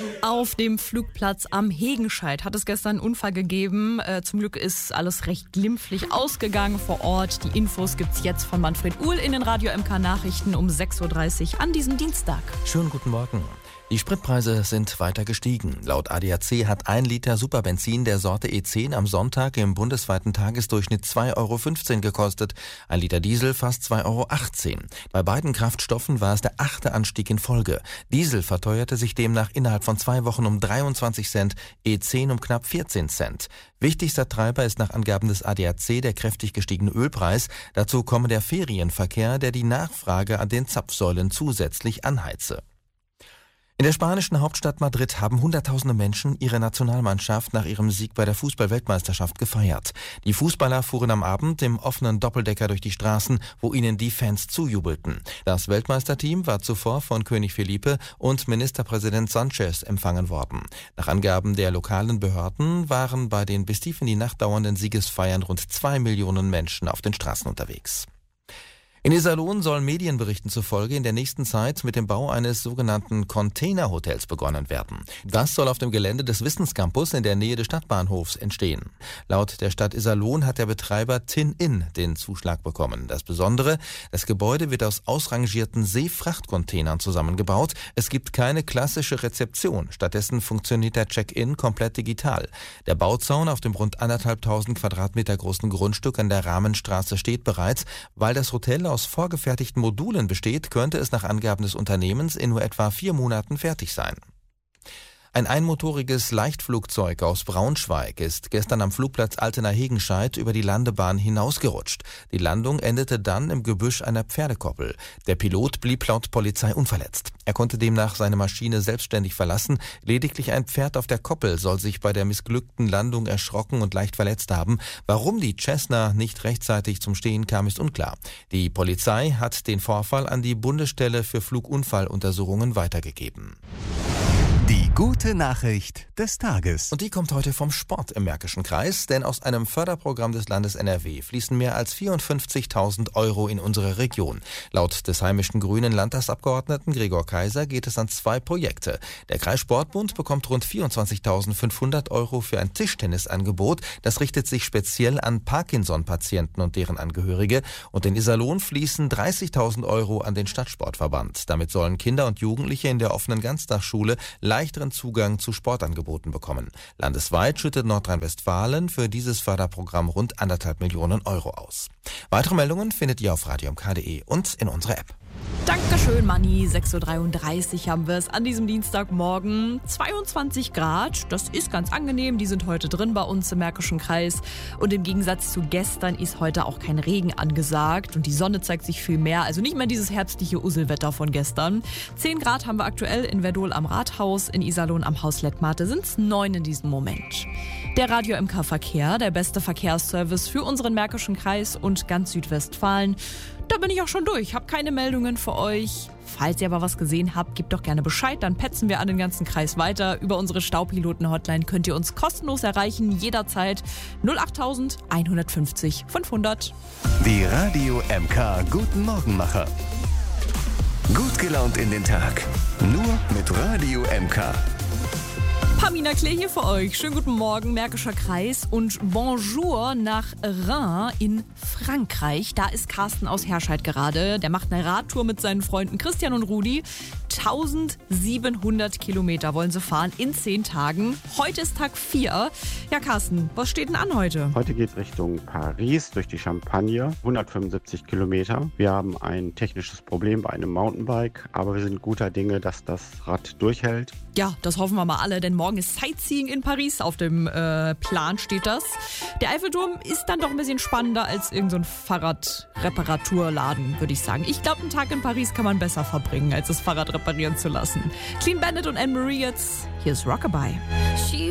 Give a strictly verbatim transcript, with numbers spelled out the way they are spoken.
Auf dem Flugplatz am Hegenscheid hat es gestern einen Unfall gegeben. Äh, zum Glück ist alles recht glimpflich ausgegangen vor Ort. Die Infos gibt's jetzt von Manfred Uhl in den Radio M K Nachrichten um sechs Uhr dreißig an diesem Dienstag. Schönen guten Morgen. Die Spritpreise sind weiter gestiegen. Laut A D A C hat ein Liter Superbenzin der Sorte E zehn am Sonntag im bundesweiten Tagesdurchschnitt zwei Euro fünfzehn gekostet, ein Liter Diesel fast zwei Euro achtzehn. Bei beiden Kraftstoffen war es der achte Anstieg in Folge. Diesel verteuerte sich demnach innerhalb von zwei Wochen um dreiundzwanzig Cent, E zehn um knapp vierzehn Cent. Wichtigster Treiber ist nach Angaben des A D A C der kräftig gestiegene Ölpreis. Dazu komme der Ferienverkehr, der die Nachfrage an den Zapfsäulen zusätzlich anheize. In der spanischen Hauptstadt Madrid haben Hunderttausende Menschen ihre Nationalmannschaft nach ihrem Sieg bei der Fußball-Weltmeisterschaft gefeiert. Die Fußballer fuhren am Abend im offenen Doppeldecker durch die Straßen, wo ihnen die Fans zujubelten. Das Weltmeisterteam war zuvor von König Felipe und Ministerpräsident Sánchez empfangen worden. Nach Angaben der lokalen Behörden waren bei den bis tief in die Nacht dauernden Siegesfeiern rund zwei Millionen Menschen auf den Straßen unterwegs. In Iserlohn soll Medienberichten zufolge in der nächsten Zeit mit dem Bau eines sogenannten Containerhotels begonnen werden. Das soll auf dem Gelände des Wissenscampus in der Nähe des Stadtbahnhofs entstehen. Laut der Stadt Iserlohn hat der Betreiber Tin-In den Zuschlag bekommen. Das Besondere, das Gebäude wird aus ausrangierten Seefrachtcontainern zusammengebaut. Es gibt keine klassische Rezeption. Stattdessen funktioniert der Check-in komplett digital. Der Bauzaun auf dem rund anderthalbtausend Quadratmeter großen Grundstück an der Rahmenstraße steht bereits, weil das Hotel aus vorgefertigten Modulen besteht, könnte es nach Angaben des Unternehmens in nur etwa vier Monaten fertig sein. Ein einmotoriges Leichtflugzeug aus Braunschweig ist gestern am Flugplatz Altena-Hegenscheid über die Landebahn hinausgerutscht. Die Landung endete dann im Gebüsch einer Pferdekoppel. Der Pilot blieb laut Polizei unverletzt. Er konnte demnach seine Maschine selbstständig verlassen. Lediglich ein Pferd auf der Koppel soll sich bei der missglückten Landung erschrocken und leicht verletzt haben. Warum die Cessna nicht rechtzeitig zum Stehen kam, ist unklar. Die Polizei hat den Vorfall an die Bundesstelle für Flugunfalluntersuchungen weitergegeben. Die gute Nachricht des Tages. Und die kommt heute vom Sport im Märkischen Kreis, denn aus einem Förderprogramm des Landes N R W fließen mehr als vierundfünfzigtausend Euro in unsere Region. Laut des heimischen grünen Landtagsabgeordneten Gregor Kaiser geht es an zwei Projekte. Der Kreissportbund bekommt rund vierundzwanzigtausendfünfhundert Euro für ein Tischtennisangebot. Das richtet sich speziell an Parkinson-Patienten und deren Angehörige. Und in Iserlohn fließen dreißigtausend Euro an den Stadtsportverband. Damit sollen Kinder und Jugendliche in der offenen Ganztagsschule leichteren Zugang zu Sportangeboten bekommen. Landesweit schüttet Nordrhein-Westfalen für dieses Förderprogramm rund anderthalb Millionen Euro aus. Weitere Meldungen findet ihr auf radio m k punkt d e und in unserer App. Dankeschön, Manni. sechs Uhr dreiunddreißig haben wir es an diesem Dienstagmorgen. zweiundzwanzig Grad, das ist ganz angenehm. Die sind heute drin bei uns im Märkischen Kreis. Und im Gegensatz zu gestern ist heute auch kein Regen angesagt. Und die Sonne zeigt sich viel mehr. Also nicht mehr dieses herbstliche Usselwetter von gestern. zehn Grad haben wir aktuell in Verdol am Rathaus. In Iserlohn am Haus Lettmate sind es neun in diesem Moment. Der Radio M K Verkehr, der beste Verkehrsservice für unseren Märkischen Kreis und ganz Südwestfalen. Da bin ich auch schon durch, habe keine Meldungen für euch. Falls ihr aber was gesehen habt, gebt doch gerne Bescheid, dann petzen wir an den ganzen Kreis weiter. Über unsere Staupiloten-Hotline könnt ihr uns kostenlos erreichen, jederzeit null acht eins fünf null fünfhundert. Die Radio M K Guten Morgenmacher. Gut gelaunt in den Tag. Nur mit Radio M K. Pamina Klee hier für euch. Schönen guten Morgen, Märkischer Kreis und Bonjour nach Reims in Frankreich. Da ist Carsten aus Herscheid gerade. Der macht eine Radtour mit seinen Freunden Christian und Rudi. eintausendsiebenhundert Kilometer wollen sie fahren in zehn Tagen. Heute ist Tag vier. Ja, Carsten, was steht denn an heute? Heute geht es Richtung Paris durch die Champagne. hundertfünfundsiebzig Kilometer. Wir haben ein technisches Problem bei einem Mountainbike, aber wir sind guter Dinge, dass das Rad durchhält. Ja, das hoffen wir mal alle, denn morgen ist Sightseeing in Paris. Auf dem äh, Plan steht das. Der Eiffelturm ist dann doch ein bisschen spannender als irgendein so Fahrradreparaturladen, würde ich sagen. Ich glaube, einen Tag in Paris kann man besser verbringen, als das Fahrrad reparieren zu lassen. Clean Bandit und Anne-Marie jetzt. Hier ist Rockabye.